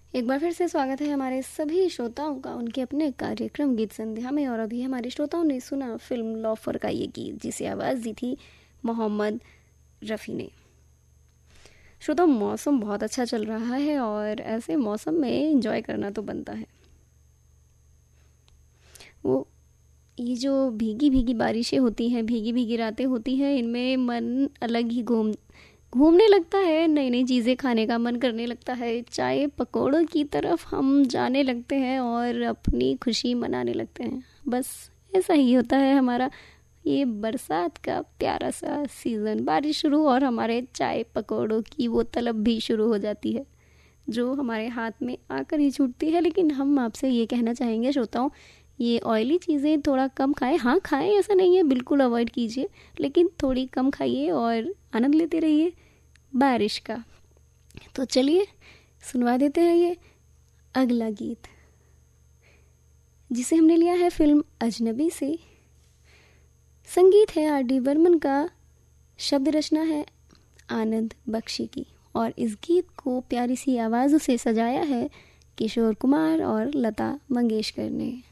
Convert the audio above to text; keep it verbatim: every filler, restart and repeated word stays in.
एक बार फिर से स्वागत है हमारे सभी श्रोताओं का उनके अपने कार्यक्रम गीत संध्या में। और अभी हमारे श्रोताओं ने सुना फिल्म लॉफर का ये गीत, जिसे आवाज़ दी थी मोहम्मद रफ़ी ने। श्रोताओं, मौसम बहुत अच्छा चल रहा है और ऐसे मौसम में एंजॉय करना तो बनता है। वो ये जो भीगी भीगी बारिशें होती हैं, भीगी भीगी रातें होती हैं, इनमें मन अलग ही घूम घूमने लगता है, नई नई चीज़ें खाने का मन करने लगता है, चाय पकौड़ों की तरफ हम जाने लगते हैं और अपनी खुशी मनाने लगते हैं। बस ऐसा ही होता है हमारा ये बरसात का प्यारा सा सीज़न। बारिश शुरू और हमारे चाय पकौड़ों की वो तलब भी शुरू हो जाती है, जो हमारे हाथ में आकर ही छूटती है। लेकिन हम आपसे ये कहना चाहेंगे श्रोताओं, ये ऑयली चीज़ें थोड़ा कम खाएं। हाँ खाएं, ऐसा नहीं है, बिल्कुल अवॉइड कीजिए, लेकिन थोड़ी कम खाइए और आनंद लेते रहिए बारिश का। तो चलिए सुनवा देते हैं ये अगला गीत, जिसे हमने लिया है फिल्म अजनबी से। संगीत है आर डी बर्मन का, शब्द रचना है आनंद बख्शी की, और इस गीत को प्यारी सी आवाज़ों से सजाया है किशोर कुमार और लता मंगेशकर ने।